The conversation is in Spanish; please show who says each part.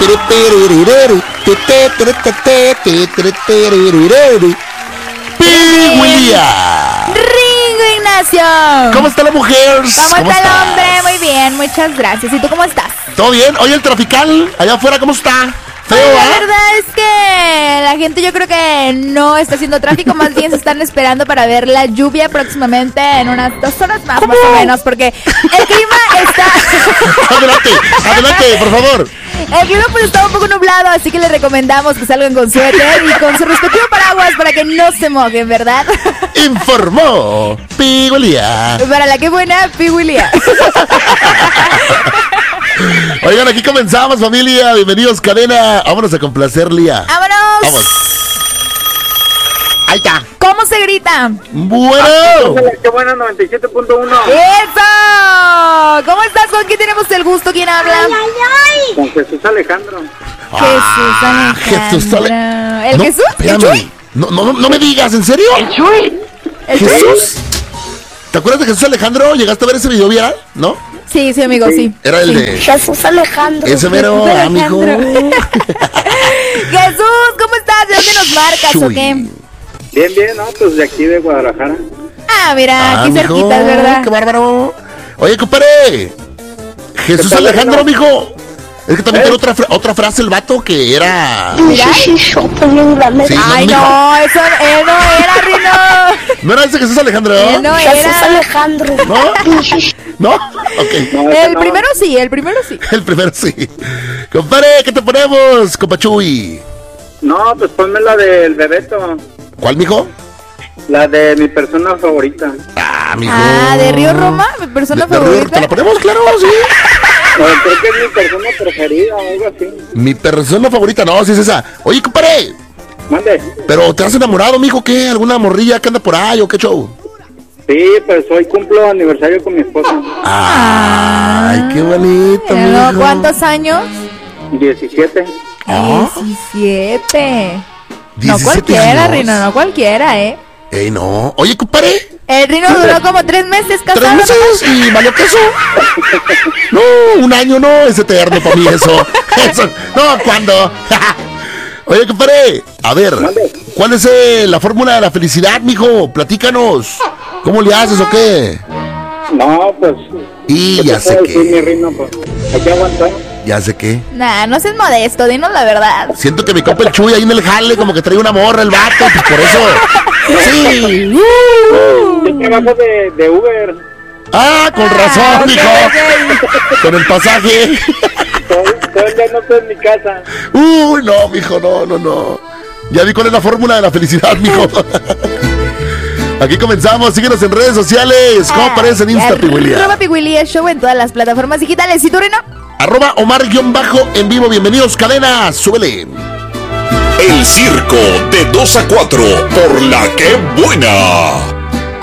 Speaker 1: Piguilia.
Speaker 2: Ringo Ignacio.
Speaker 1: ¿Cómo está la mujer?
Speaker 2: ¿Cómo está el hombre? Muy bien, muchas gracias. ¿Y tú cómo estás?
Speaker 1: ¿Todo bien? Oye, el trafical, allá afuera, ¿cómo está? Feo,
Speaker 2: la verdad es que la gente yo creo que no está haciendo tráfico, más bien se están esperando para ver la lluvia próximamente en unas 2 horas más o menos, porque el clima está...
Speaker 1: Adelante, por favor.
Speaker 2: El clima pues está un poco nublado, así que les recomendamos que salgan con suéter y con su respectivo paraguas para que no se mojen, ¿verdad?
Speaker 1: Informó Piguilia.
Speaker 2: Para la que buena, Piguilia.
Speaker 1: Oigan, aquí comenzamos, familia. Bienvenidos, cadena. Vámonos a complacer, Lía.
Speaker 2: ¡Vámonos!
Speaker 1: Vamos. Ahí está.
Speaker 2: ¿Cómo se grita?
Speaker 1: Bueno.
Speaker 3: ¡Qué buena! 97.1.
Speaker 2: ¡Eso! ¿Cómo estás? ¿Con quién tenemos el gusto? ¿Quién habla?
Speaker 3: Con Jesús Alejandro.
Speaker 2: Jesús Alejandro. ¿El
Speaker 1: no,
Speaker 2: Jesús?
Speaker 1: Espérame.
Speaker 2: ¿El Chuy?
Speaker 1: No me digas, ¿en serio?
Speaker 3: ¡El Chuy!
Speaker 1: ¿Jesús? ¿Te acuerdas de Jesús Alejandro? ¿Llegaste a ver ese video viral? ¿No?
Speaker 2: Sí, amigo, sí.
Speaker 1: Era el de
Speaker 4: Jesús Alejandro.
Speaker 1: ese mero, amigo.
Speaker 2: Jesús, ¿cómo estás? ¿De dónde nos marcas o qué?
Speaker 3: Bien, ¿no? Pues de aquí de Guadalajara.
Speaker 2: Ah, mira, aquí
Speaker 1: mijo,
Speaker 2: cerquita, ¿verdad?
Speaker 1: ¡Qué bárbaro! Oye, compadre. Jesús Alejandro, mijo. Es que también tiene otra frase el vato que era...
Speaker 2: Mira.
Speaker 1: Sí,
Speaker 2: Ay, no, eso no era, Rino.
Speaker 1: ¿No era ese Jesús Alejandro?
Speaker 2: No
Speaker 4: Jesús
Speaker 2: era.
Speaker 4: Alejandro.
Speaker 1: ¿No? Ok.
Speaker 3: No,
Speaker 2: El
Speaker 3: no.
Speaker 2: primero sí.
Speaker 1: El primero sí. Compadre, ¿qué te ponemos, compachuy?
Speaker 3: No, pues ponme la del Bebeto.
Speaker 1: ¿Cuál, mijo?
Speaker 3: La de mi persona favorita.
Speaker 1: Mijo.
Speaker 2: Ah, de Río Roma, mi persona
Speaker 1: De Río,
Speaker 2: favorita.
Speaker 1: ¿te la ponemos? Claro, sí.
Speaker 3: Creo que es mi persona preferida o algo así.
Speaker 1: Mi persona favorita, no, sí es esa. Oye, compadre,
Speaker 3: Mande.
Speaker 1: ¿pero te has enamorado, mijo? ¿Qué? ¿Alguna morrilla que anda por ahí o qué show?
Speaker 3: Sí, pues hoy cumplo aniversario con mi esposa.
Speaker 1: Ay, qué bonito,
Speaker 2: ¿No?
Speaker 1: mijo.
Speaker 2: ¿Cuántos años?
Speaker 3: 17.
Speaker 2: 17. No
Speaker 1: 17
Speaker 2: cualquiera,
Speaker 1: años.
Speaker 2: Rino, no cualquiera,
Speaker 1: Ey, no. Oye, compadre,
Speaker 2: El Rino duró como 3 meses
Speaker 1: 3
Speaker 2: casado.
Speaker 1: meses y valió queso. No, 1 año no, es eterno para mí eso. No, ¿cuándo? Oye, compadre, a ver,
Speaker 3: Mande.
Speaker 1: ¿cuál es la fórmula de la felicidad, mijo? Platícanos. ¿Cómo le haces o qué?
Speaker 3: No, pues.
Speaker 1: Y
Speaker 3: ¿qué
Speaker 1: ya
Speaker 3: te
Speaker 1: sé
Speaker 3: puedo decir, mi
Speaker 1: que...
Speaker 3: Rino? Pues hay que aguantar.
Speaker 1: Ya sé que...
Speaker 2: Nah, no seas modesto, dinos la verdad.
Speaker 1: Siento que mi compa el Chuy ahí en el jale como que trae una morra el vato, pues por eso... Sí.
Speaker 3: Yo trabajo de Uber.
Speaker 1: Ah, con razón,
Speaker 2: ok,
Speaker 1: mijo.
Speaker 2: ok.
Speaker 1: Con el pasaje.
Speaker 3: Todo el día no estoy en mi casa.
Speaker 1: Uy, no, mijo, no. Ya vi cuál es la fórmula de la felicidad, mijo. Aquí comenzamos, síguenos en redes sociales. ¿Cómo aparece en Insta, Piguilia?
Speaker 2: Arroba Piguilia Show en todas las plataformas digitales. ¿Y tú, Rino?
Speaker 1: Arroba Omar_en vivo. Bienvenidos, cadena, súbele.
Speaker 5: El circo de 2 a 4 por La Que Buena.